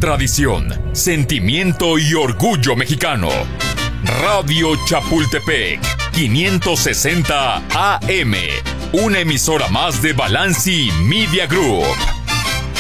tradición, sentimiento y orgullo mexicano. Radio Chapultepec, 560 AM. Una emisora más de Balanci Media Group.